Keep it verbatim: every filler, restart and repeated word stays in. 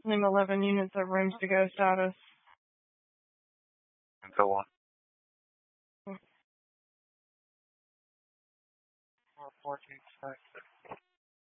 Name eleven units of rooms to go status. Until one. fourteen,